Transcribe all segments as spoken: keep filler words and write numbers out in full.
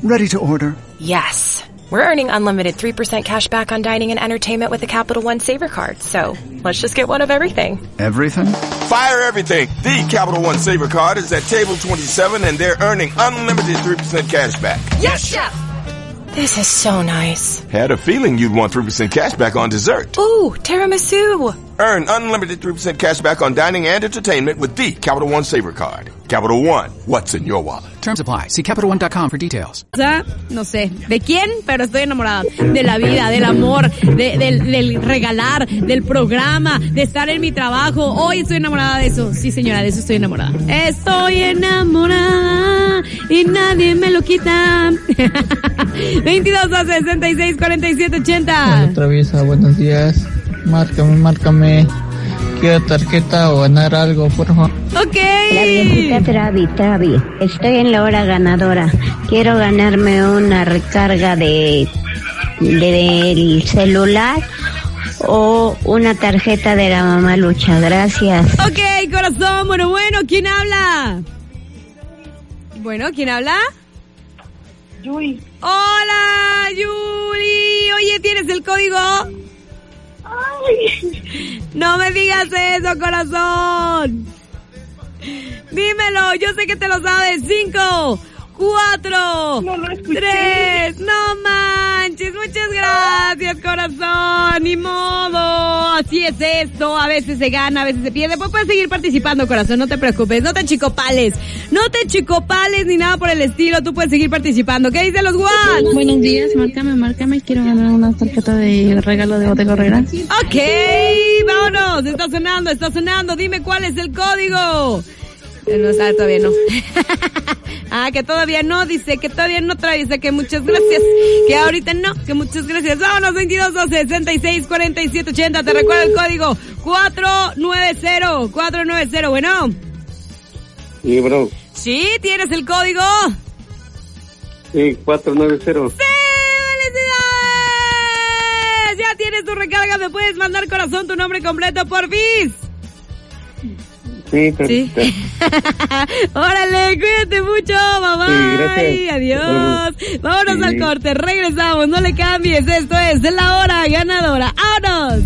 Ready to order. Yes. We're earning unlimited three percent cash back on dining and entertainment with the Capital One Saver Card. So let's just get one of everything. Everything? Fire everything. The Capital One Saver Card is at table twenty-seven and they're earning unlimited three percent cash back. Yes, Chef! This is so nice. Had a feeling you'd want three percent cash back on dessert. Ooh, tiramisu. Earn unlimited three percent cash back on dining and entertainment with the Capital One Saver Card. Capital One, what's in your wallet? Terms apply. See Capital One dot com for details. No sé de quién, pero estoy enamorada. De la vida, del amor, de, del, del regalar, del programa, de estar en mi trabajo. Hoy estoy enamorada de eso. Sí, señora, de eso estoy enamorada. Estoy enamorada y nadie me lo quita. veintidós, doce, sesenta y seis, cuarenta y siete, ochenta. Hola, Traviesa, buenos días. Márcame, márcame. Quiero tarjeta o ganar algo, por favor. Ok. La viejita Travi, Travi. Estoy en la hora ganadora. Quiero ganarme una recarga de, de del celular o una tarjeta de la Mamalucha. Gracias. Ok, corazón. Bueno, bueno, ¿quién habla? Bueno, ¿quién habla? Yuri. Hola, Yuri. Oye, ¿tienes el código? Ay. No me digas eso, corazón. Dímelo, yo sé que te lo sabes. Cinco, cuatro, no lo escuché. Tres, no manches. Muchas gracias, corazón. Ni modo. Así es esto. A veces se gana, a veces se pierde. Pues puedes seguir participando, corazón. No te preocupes. No te chicopales. No te chicopales ni nada por el estilo. Tú puedes seguir participando. ¿Qué dicen los guas? Buenos días. Márcame, márcame. Quiero ganar una tarjeta de regalo de Bodega Herrera. Ok, vámonos. Está sonando, está sonando. Dime cuál es el código. No está, todavía no. Ah, que todavía no, dice que todavía no trae, dice que muchas gracias, que ahorita no, que muchas gracias. Vámonos, veintidós, doce, sesenta y seis, cuarenta y siete, ochenta. Te recuerdo el código cuatro nueve cero, cuatro nueve cero. Bueno. Sí, bro. Sí, ¿tienes el código? Sí, cuatro nueve cero. ¡Sí! ¡Felicidades! Ya tienes tu recarga, me puedes mandar, corazón, tu nombre completo, porfis. Sí, ¿Sí? Órale, cuídate mucho, mamá. Sí, gracias. Adiós. Vámonos sí. al corte, regresamos, no le cambies. Esto es La Hora Ganadora. ¡Vámonos!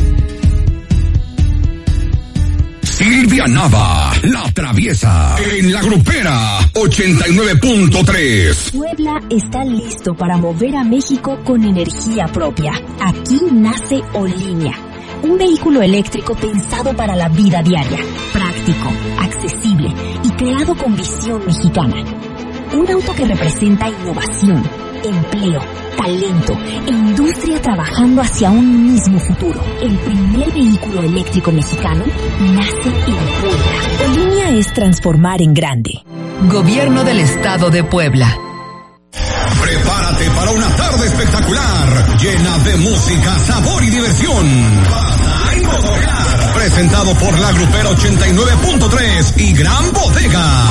Silvia Nava, La Traviesa, en La Grupera, ochenta y nueve punto tres. Puebla está listo para mover a México con energía propia. Aquí nace Olinia, un vehículo eléctrico pensado para la vida diaria, práctico, accesible y creado con visión mexicana. Un auto que representa innovación, empleo, talento e industria trabajando hacia un mismo futuro. El primer vehículo eléctrico mexicano nace en Puebla. Olinia es transformar en grande. Gobierno del Estado de Puebla. Prepárate para una tarde espectacular, llena de música, sabor y diversión. Presentado por La Grupera ochenta y nueve punto tres y Gran Bodega.